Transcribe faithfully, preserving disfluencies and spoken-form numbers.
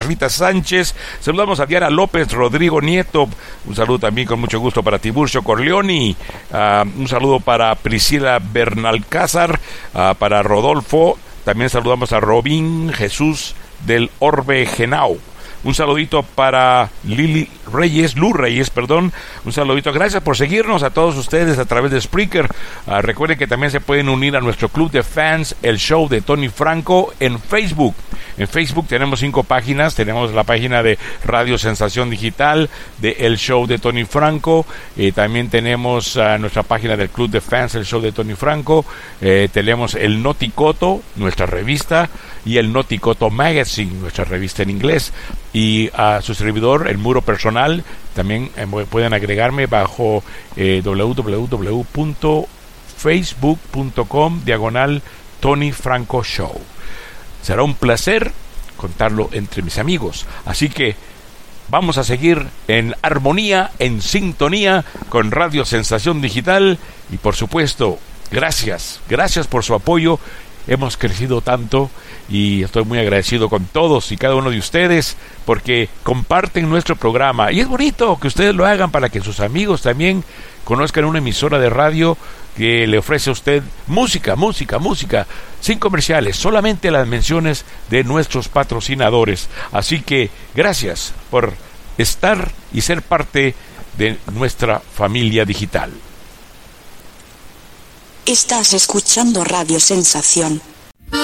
Rita Sánchez, saludamos a Diana López, Rodrigo Nieto, un saludo también con mucho gusto para Tiburcio Corleoni, uh, un saludo para Priscila Bernalcázar, uh, para Rodolfo, también saludamos a Robín Jesús del Orbe Genao. Un saludito para Lili Reyes, Lu Reyes, perdón. Un saludito. Gracias por seguirnos a todos ustedes a través de Spreaker. Uh, recuerden que también se pueden unir a nuestro club de fans, el show de Tony Franco, en Facebook. En Facebook tenemos cinco páginas. Tenemos la página de Radio Sensación Digital, de El Show de Tony Franco. Eh, también tenemos uh, nuestra página del club de fans, el show de Tony Franco. Eh, tenemos el Noticoto, nuestra revista, y el Noticoto Magazine, nuestra revista en inglés. Y a su servidor, el muro personal, también eh, pueden agregarme bajo eh, w w w punto facebook punto com diagonal Tony Franco Show. Será un placer contarlo entre mis amigos. Así que vamos a seguir en armonía, en sintonía con Radio Sensación Digital. Y por supuesto, gracias, gracias por su apoyo. Hemos crecido tanto y estoy muy agradecido con todos y cada uno de ustedes porque comparten nuestro programa. Y es bonito que ustedes lo hagan para que sus amigos también conozcan una emisora de radio que le ofrece a usted música, música, música, sin comerciales, solamente las menciones de nuestros patrocinadores. Así que gracias por estar y ser parte de nuestra familia digital. Estás escuchando Radio Sensación.